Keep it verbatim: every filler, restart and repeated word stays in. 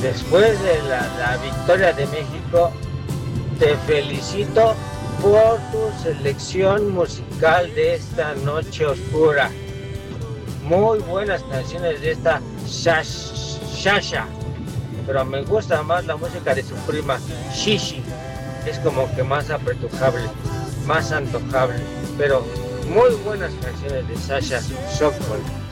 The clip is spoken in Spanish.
Después de la, la victoria de México, te felicito por tu selección musical de esta noche oscura. Muy buenas canciones de esta Sasha, pero me gusta más la música de su prima Shishi. Es como que más apretujable, más antojable, pero muy buenas canciones de Sasha Sokol.